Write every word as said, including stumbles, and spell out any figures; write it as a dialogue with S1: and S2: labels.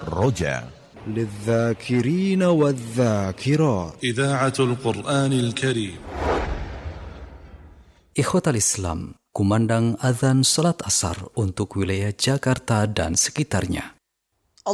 S1: Roja
S2: للذاكرين والذاكرات
S3: إذاعة القرآن الكريم.
S4: Ikhwatal Islam, kumandang azan salat asar untuk wilayah Jakarta dan sekitarnya.